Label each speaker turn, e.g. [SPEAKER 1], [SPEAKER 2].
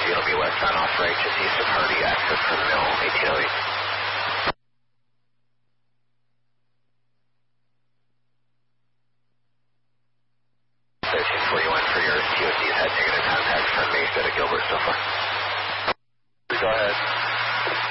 [SPEAKER 1] It'll be westbound off right, just east of Hardy, access terminal 1808.